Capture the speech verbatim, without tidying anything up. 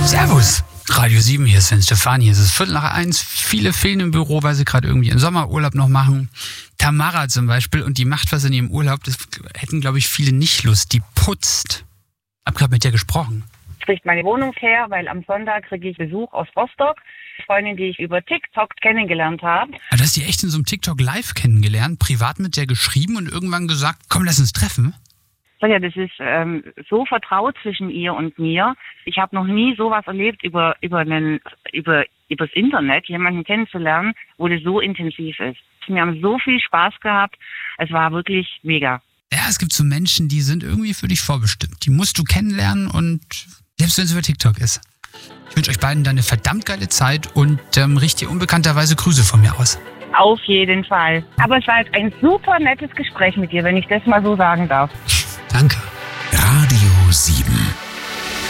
Servus. Radio sieben, hier ist Sven Stefani. Es ist Viertel nach eins. Viele fehlen im Büro, weil sie gerade irgendwie einen Sommerurlaub noch machen. Tamara zum Beispiel, und die macht was in ihrem Urlaub. Das hätten, glaube ich, viele nicht Lust. Die putzt. Hab gerade mit der gesprochen. Spricht meine Wohnung her, weil am Sonntag kriege ich Besuch aus Rostock. Freundin, die ich über TikTok kennengelernt habe. Aber du hast die echt in so einem TikTok live kennengelernt, privat mit der geschrieben und irgendwann gesagt, komm, lass uns treffen. Ja, das ist ähm, so vertraut zwischen ihr und mir. Ich habe noch nie sowas erlebt über über einen über übers Internet, jemanden kennenzulernen, wo das so intensiv ist. Wir haben so viel Spaß gehabt. Es war wirklich mega. Ja, es gibt so Menschen, die sind irgendwie für dich vorbestimmt. Die musst du kennenlernen, und selbst wenn es über TikTok ist. Ich wünsche euch beiden dann eine verdammt geile Zeit und ähm, richte dir unbekannterweise Grüße von mir aus. Auf jeden Fall. Aber es war halt ein super nettes Gespräch mit dir, wenn ich das mal so sagen darf. Danke. Radio